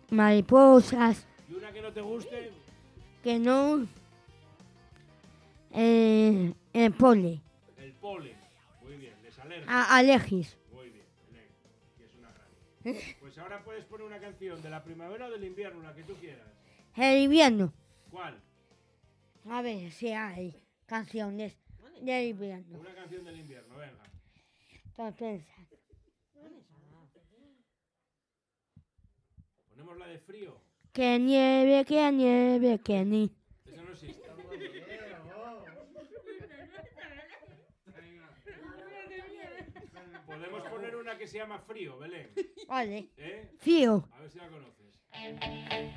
mariposas, ¿Y una que no te guste? que no, el polen, El polen. Muy bien, les alergia. alergias. Muy bien, Belén, que es una gran. Pues ahora puedes poner una canción de la primavera o del invierno, la que tú quieras. El invierno. ¿Cuál? A ver si hay canciones del invierno. Una canción del invierno, venga. Entonces, Ponemos la de frío. que nieve, que ni. Eso no existe. Podemos poner una que se llama Frío, Belén. Vale. ¿Eh? Fío. A ver si la conoces.